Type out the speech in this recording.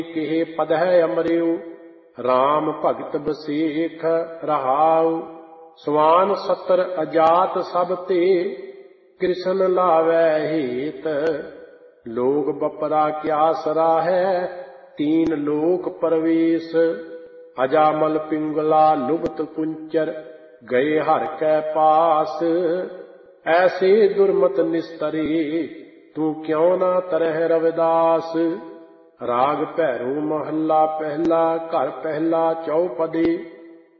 ਕਿਹ ਪਦ ਹੈ ਅਮਰਿਉ, ਰਾਮ ਭਗਤ ਬਸੇਖ ਰਹਾਉ। ਸਵਾਨ ਸਤਰ ਅਜਾਤ ਸਭ ਤੇ, ਕ੍ਰਿਸ਼ਨ ਲਾਵੈ ਹੇਤ। ਲੋਕ ਬਪਰਾ ਕਿਆ ਸਰਾਹੈ, ਤੀਨ ਲੋਕ ਪਰਵੇਸ਼। ਅਜਾਮਲ ਪਿੰਗਲਾ ਲੁਭਤ ਕੁੰਚਰ, ਗਏ ਹਰਿ ਕੈ ਪਾਸ। ਐਸੇ ਦੁਰਮਤ ਨਿਸਤਰੇ, ਤੂੰ ਕਿਉ ਨਾ ਤਰਹਿ ਰਵਿਦਾਸ। ਰਾਗ ਭੈਰੋ ਮਹੱਲਾ ਪਹਿਲਾ, ਘਰ ਪਹਿਲਾ ਚੌਪਦੀ।